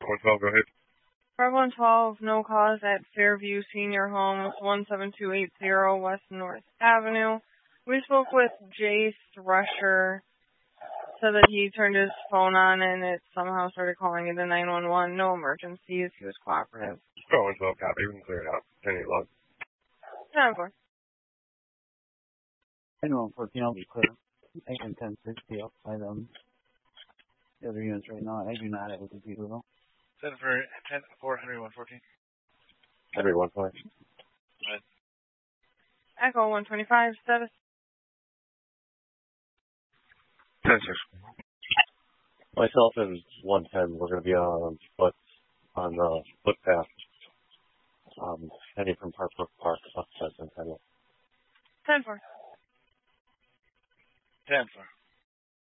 112, go ahead. 5112, no cause at Fairview Senior Homes, 17280 West North Avenue. We spoke with Jace Rusher, said that he turned his phone on and it somehow started calling into 911. No emergencies. He was cooperative. 112, copy. We can clear it out. Any luck? 10-4. 10-14, I'll be clear. I can 1060 up by them. The other units right now, I do not have a computer though. 10-4, Henry 114. Henry 114. Right. Echo 125, status. 10-6. Myself and 110, we're going to be on the footpath, heading from Park Brook Park up to Centennial. 10-4. 10-4.